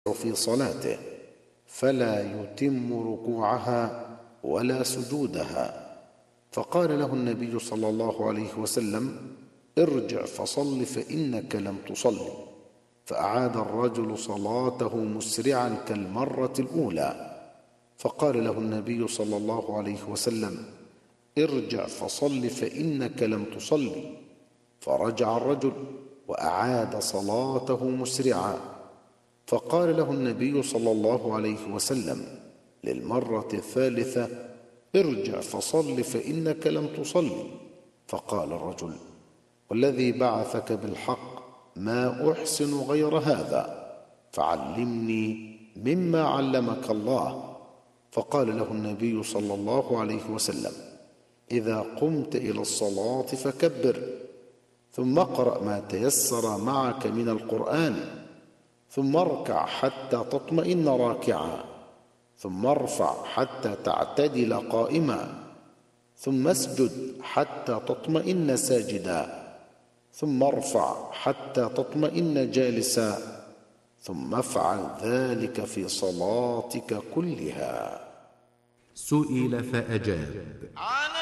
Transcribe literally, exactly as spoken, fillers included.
في صلاته فلا يتم ركوعها ولا سجودها، فقال له النبي صلى الله عليه وسلم: ارجع فصل فإنك لم تصل. فأعاد الرجل صلاته مسرعا كالمرة الأولى، فقال له النبي صلى الله عليه وسلم: ارجع فصل فإنك لم تصل. فرجع الرجل وأعاد صلاته مسرعا، فقال له النبي صلى الله عليه وسلم للمرة الثالثة: ارجع فصل فإنك لم تصل. فقال الرجل: والذي بعثك بالحق ما أحسن غير هذا، فعلمني مما علمك الله. فقال له النبي صلى الله عليه وسلم: إذا قمت إلى الصلاة فكبر، ثم اقرأ ما تيسر معك من القرآن، ثم اركع حتى تطمئن راكعا، ثم ارفع حتى تعتدل قائما، ثم اسجد حتى تطمئن ساجدا، ثم ارفع حتى تطمئن جالسا، ثم افعل ذلك في صلاتك كلها. سئل فأجاب: